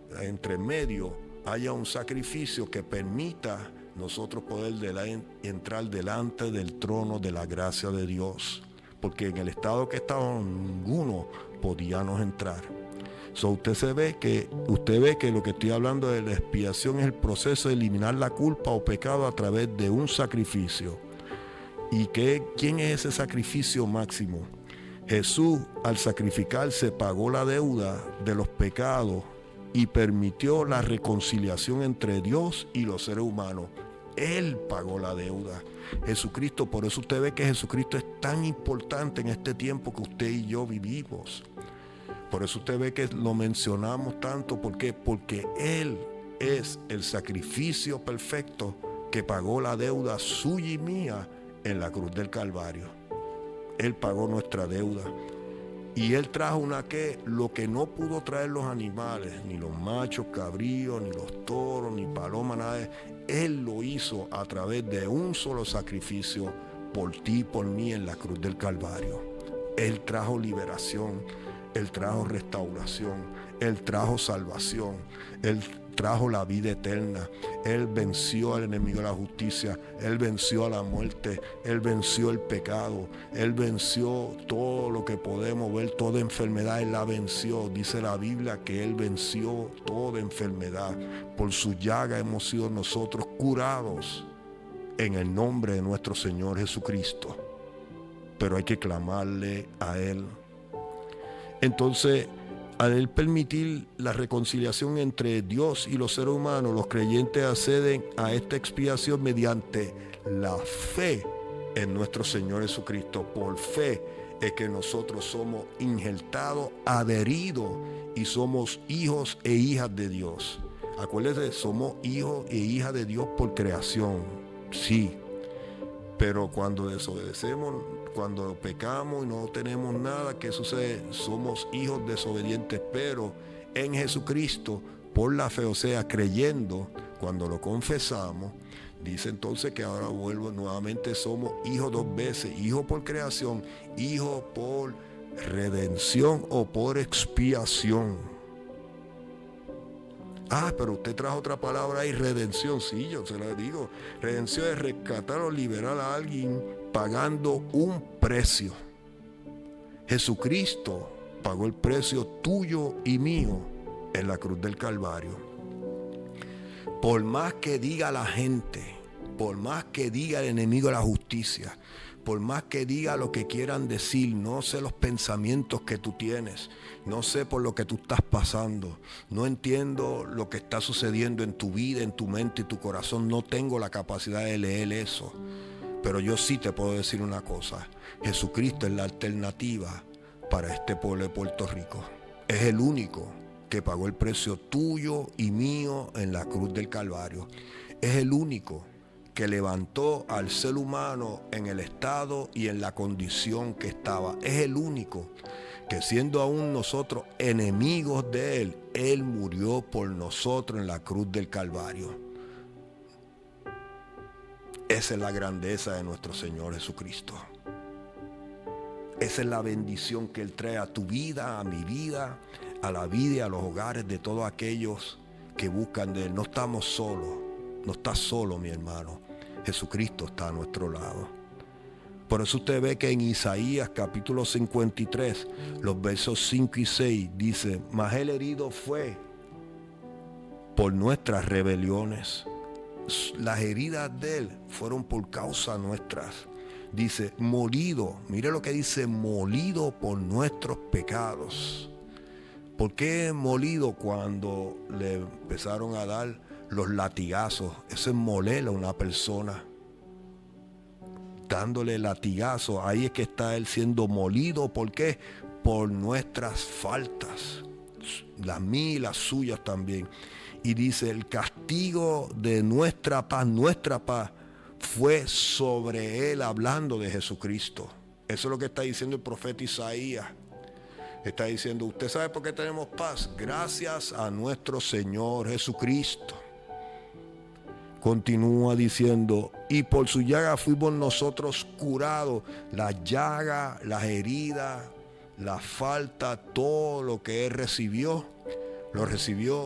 entre medio haya un sacrificio que permita nosotros poder entrar delante del trono de la gracia de Dios, porque en el estado que estábamos ninguno podíamos entrar. Usted ve que lo que estoy hablando de la expiación es el proceso de eliminar la culpa o pecado a través de un sacrificio. ¿Y quién es ese sacrificio máximo? Jesús, al sacrificarse, pagó la deuda de los pecados y permitió la reconciliación entre Dios y los seres humanos. Él pagó la deuda. Jesucristo, por eso usted ve que Jesucristo es tan importante en este tiempo que usted y yo vivimos. Por eso usted ve que lo mencionamos tanto. ¿Por qué? Porque Él es el sacrificio perfecto que pagó la deuda suya y mía en la cruz del Calvario. Él pagó nuestra deuda. Y Él trajo lo que no pudo traer los animales, ni los machos cabríos, ni los toros, ni palomas, nada de eso. Él lo hizo a través de un solo sacrificio por ti y por mí en la cruz del Calvario. Él trajo liberación, Él trajo restauración, Él trajo salvación, Él trajo la vida eterna. Él venció al enemigo de la justicia, Él venció a la muerte, Él venció el pecado, Él venció todo lo que podemos ver, toda enfermedad Él la venció. Dice la Biblia que Él venció toda enfermedad. Por su llaga hemos sido nosotros curados en el nombre de nuestro Señor Jesucristo. Pero hay que clamarle a Él. Entonces, al Él permitir la reconciliación entre Dios y los seres humanos, los creyentes acceden a esta expiación mediante la fe en nuestro Señor Jesucristo. Por fe es que nosotros somos injertados, adheridos y somos hijos e hijas de Dios. Acuérdense, somos hijos e hijas de Dios por creación, sí. Pero cuando desobedecemos, cuando pecamos y no tenemos nada, ¿qué sucede? Somos hijos desobedientes, pero en Jesucristo, por la fe, o sea, creyendo, cuando lo confesamos, dice entonces que ahora nuevamente somos hijos dos veces, hijo por creación, hijo por redención o por expiación. Pero usted trajo otra palabra ahí, redención. Sí, yo se la digo. Redención es rescatar o liberar a alguien pagando un precio. Jesucristo pagó el precio tuyo y mío en la cruz del Calvario. Por más que diga la gente, por más que diga el enemigo de la justicia, por más que diga lo que quieran decir, no sé los pensamientos que tú tienes, no sé por lo que tú estás pasando, no entiendo lo que está sucediendo en tu vida, en tu mente y tu corazón, no tengo la capacidad de leer eso, pero yo sí te puedo decir una cosa: Jesucristo es la alternativa para este pueblo de Puerto Rico. Es el único que pagó el precio tuyo y mío en la cruz del Calvario. Es el único que levantó al ser humano en el estado y en la condición que estaba. Es el único que, siendo aún nosotros enemigos de Él, Él murió por nosotros en la cruz del Calvario. Esa es la grandeza de nuestro Señor Jesucristo. Esa es la bendición que Él trae a tu vida, a mi vida, a la vida y a los hogares de todos aquellos que buscan de Él. No estamos solos. No estás solo, mi hermano. Jesucristo está a nuestro lado. Por eso usted ve que en Isaías capítulo 53, los versos 5 y 6 dice: mas Él herido fue por nuestras rebeliones. Las heridas de Él fueron por causa nuestras. Dice, molido. Mire lo que dice: molido por nuestros pecados. ¿Por qué molido? Cuando le empezaron a dar los latigazos, eso es moler a una persona, dándole latigazos. Ahí es que está Él siendo molido. ¿Por qué? Por nuestras faltas, las mías y las suyas también. Y dice: el castigo de nuestra paz fue sobre Él, hablando de Jesucristo. Eso es lo que está diciendo el profeta Isaías. Está diciendo: ¿usted sabe por qué tenemos paz? Gracias a nuestro Señor Jesucristo. Continúa diciendo: y por su llaga fuimos nosotros curados. La llaga, las heridas, la falta, todo lo que Él recibió, lo recibió